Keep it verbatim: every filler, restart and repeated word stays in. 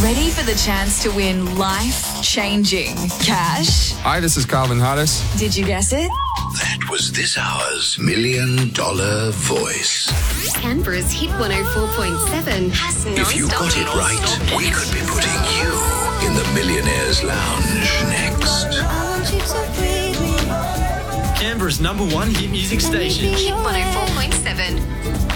Ready for the chance to win life-changing cash? Hi, this is Calvin Harris. Did you guess it? That was this hour's Million Dollar Voice. Canberra's Hit one oh four point seven has non-stop. If you got it right, we could be putting you in the Millionaire's Lounge next. Canberra's number one hit music station. Hit one oh four point seven.